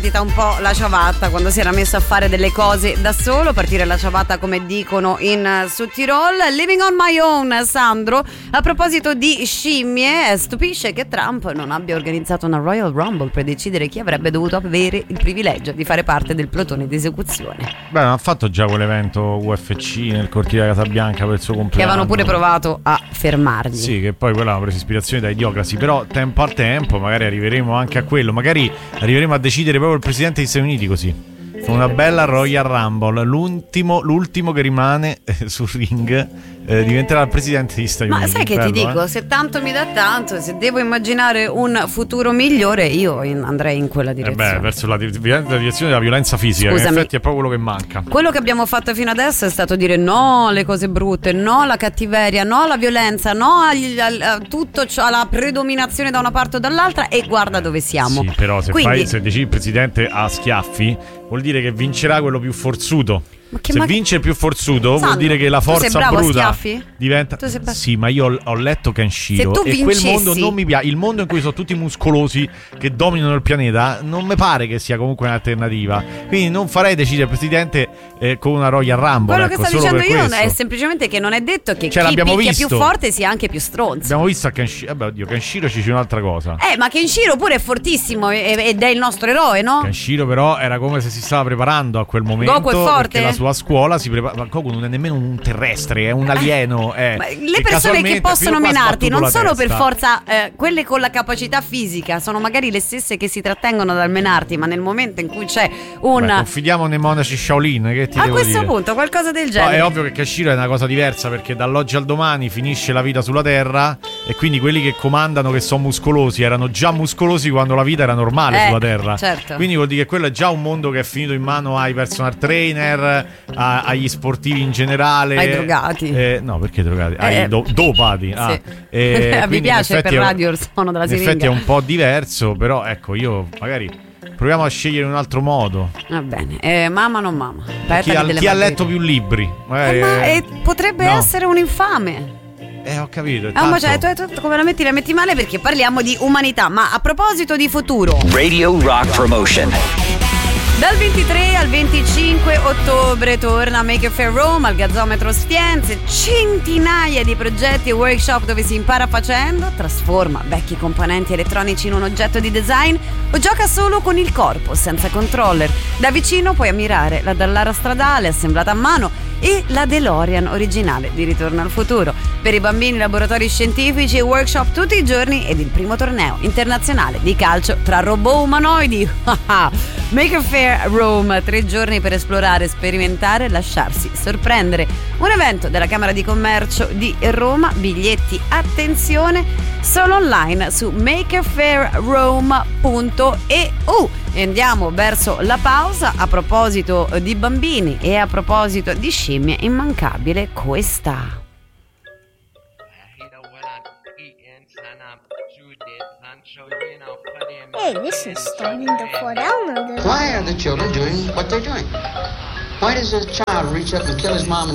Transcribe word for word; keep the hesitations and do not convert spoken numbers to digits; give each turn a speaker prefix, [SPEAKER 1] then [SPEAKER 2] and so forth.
[SPEAKER 1] un po' la ciabatta quando si era messo a fare delle cose da solo, partire la ciabatta come dicono in Sud Tirol. Living on my own, Sandro. A proposito di scimmie, stupisce che Trump non abbia organizzato una Royal Rumble per decidere chi avrebbe dovuto avere il privilegio di fare parte del plotone di esecuzione.
[SPEAKER 2] Beh, ha fatto già quell'evento U F C nel cortile della Casa Bianca per il suo compleanno,
[SPEAKER 1] che avevano pure provato a fermargli.
[SPEAKER 2] Sì, che poi quella ha preso ispirazione da Idiocrasi. Però tempo al tempo magari arriveremo anche a quello. Magari arriveremo a decidere proprio il presidente degli Stati Uniti così, con una bella Royal Rumble. L'ultimo, l'ultimo che rimane eh, sul ring eh, diventerà il presidente degli Stati
[SPEAKER 1] Ma
[SPEAKER 2] Uniti.
[SPEAKER 1] Ma sai che
[SPEAKER 2] bello,
[SPEAKER 1] ti dico,
[SPEAKER 2] eh?
[SPEAKER 1] se tanto mi dà tanto, se devo immaginare un futuro migliore, io in, andrei in quella direzione.
[SPEAKER 2] Eh beh, verso la, di- la direzione della violenza fisica. Scusami, che in effetti è proprio quello che manca.
[SPEAKER 1] Quello che abbiamo fatto fino adesso è stato dire no alle cose brutte, no alla cattiveria, no alla violenza, no agli, a, a tutto ciò, alla predominazione da una parte o dall'altra, e guarda dove siamo.
[SPEAKER 2] Sì, però se,
[SPEAKER 1] Quindi,
[SPEAKER 2] fai, se decidi il presidente a schiaffi, vuol dire che vincerà quello più forzuto.
[SPEAKER 1] Ma che
[SPEAKER 2] se
[SPEAKER 1] ma...
[SPEAKER 2] vince il più forzuto,
[SPEAKER 1] Sandro,
[SPEAKER 2] vuol dire che la forza
[SPEAKER 1] tu sei bravo
[SPEAKER 2] bruta
[SPEAKER 1] a schiaffi?
[SPEAKER 2] diventa.
[SPEAKER 1] Tu sei bra-
[SPEAKER 2] Sì, ma io ho, ho letto Kenshiro.
[SPEAKER 1] Se tu
[SPEAKER 2] e
[SPEAKER 1] vincessi...
[SPEAKER 2] quel mondo non mi piace. Il mondo in cui sono tutti muscolosi che dominano il pianeta non mi pare che sia comunque un'alternativa. Quindi non farei decidere il presidente eh, con una Royal Rumble.
[SPEAKER 1] Quello
[SPEAKER 2] ecco,
[SPEAKER 1] che sto
[SPEAKER 2] solo
[SPEAKER 1] dicendo
[SPEAKER 2] per
[SPEAKER 1] io
[SPEAKER 2] questo.
[SPEAKER 1] è semplicemente che non è detto che
[SPEAKER 2] cioè,
[SPEAKER 1] chi
[SPEAKER 2] l'abbiamo
[SPEAKER 1] picchia
[SPEAKER 2] visto.
[SPEAKER 1] più forte sia anche più stronzo.
[SPEAKER 2] Abbiamo visto a Kenshiro. Vabbè, oddio, Kenshiro ci c'è un'altra cosa.
[SPEAKER 1] Eh, ma Kenshiro pure è fortissimo ed è il nostro eroe, no?
[SPEAKER 2] Kenshiro però era come se si stava preparando a quel momento.
[SPEAKER 1] Goku è forte?
[SPEAKER 2] Perché la sua scuola si prepara. Ma Goku non è nemmeno un terrestre, è un alieno. È,
[SPEAKER 1] ma le persone che possono menarti non sono per forza eh, quelle con la capacità fisica, sono magari le stesse che si trattengono dal menarti, ma nel momento in cui c'è un...
[SPEAKER 2] Beh, confidiamo nei monaci Shaolin, che ti
[SPEAKER 1] a
[SPEAKER 2] devo
[SPEAKER 1] questo
[SPEAKER 2] dire?
[SPEAKER 1] punto qualcosa del
[SPEAKER 2] No,
[SPEAKER 1] genere.
[SPEAKER 2] è ovvio che Kenshiro è una cosa diversa, perché dall'oggi al domani finisce la vita sulla Terra, e quindi quelli che comandano, che sono muscolosi, erano già muscolosi quando la vita era normale
[SPEAKER 1] eh,
[SPEAKER 2] sulla Terra.
[SPEAKER 1] Certo.
[SPEAKER 2] Quindi vuol dire che quello è già un mondo che è finito in mano ai personal trainer, a, agli sportivi in generale,
[SPEAKER 1] ai drogati.
[SPEAKER 2] Eh, no, perché drogati?
[SPEAKER 1] Eh,
[SPEAKER 2] ai do- dopati. Ah,
[SPEAKER 1] sì.
[SPEAKER 2] eh,
[SPEAKER 1] Mi piace per
[SPEAKER 2] è,
[SPEAKER 1] radio il suono della
[SPEAKER 2] in
[SPEAKER 1] siringa.
[SPEAKER 2] effetti è un po' diverso, però ecco, io magari proviamo a scegliere un altro modo.
[SPEAKER 1] Va bene, eh, mamma non mamma.
[SPEAKER 2] Chi ha, chi ha letto più libri?
[SPEAKER 1] Eh, ma eh, potrebbe
[SPEAKER 2] no.
[SPEAKER 1] essere un infame.
[SPEAKER 2] Eh, ho capito.
[SPEAKER 1] Ah, ma cioè, tu, tu come la metti, la metti male, perché parliamo di umanità. Ma a proposito di futuro,
[SPEAKER 3] Radio Rock Promotion.
[SPEAKER 1] dal ventitré al venticinque ottobre torna Make It Fair Rome al Gazzometro Stienze. Centinaia di progetti e workshop dove si impara facendo, trasforma vecchi componenti elettronici in un oggetto di design o gioca solo con il corpo, senza controller. Da vicino puoi ammirare la Dallara stradale assemblata a mano e la DeLorean originale di Ritorno al Futuro. Per i bambini laboratori scientifici e workshop tutti i giorni ed il primo torneo internazionale di calcio tra robot umanoidi. Make It Fair Rome, tre giorni per esplorare, sperimentare e lasciarsi sorprendere. Un evento della Camera di Commercio di Roma. Biglietti, attenzione, solo online su make it fair rome punto e u. E andiamo verso la pausa. A proposito di bambini e a proposito di scimmie, immancabile questa.
[SPEAKER 4] Hey, this is starting to fall down a little.
[SPEAKER 5] Why are the children doing what they're doing? Why does a child reach up and kill his mom and